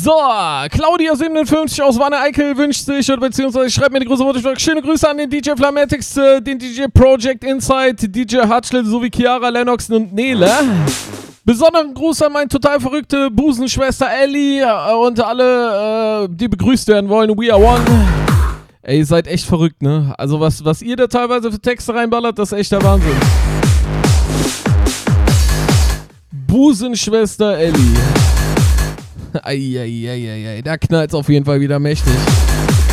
So, Claudia57 aus Wanne-Eickel wünscht sich, oder beziehungsweise schreibt mir die große Worte. Schöne Grüße an den DJ Flamatix, den DJ Project Insight, DJ Hutchel sowie Chiara, Lennox und Nele. Besonderen Gruß an meine total verrückte Busenschwester Ellie und alle, die begrüßt werden wollen. We are one. Ey, ihr seid echt verrückt, ne? Also was ihr da teilweise für Texte reinballert, das ist echt der Wahnsinn. Busenschwester Ellie. Eieieiei, da knallt's auf jeden Fall wieder mächtig.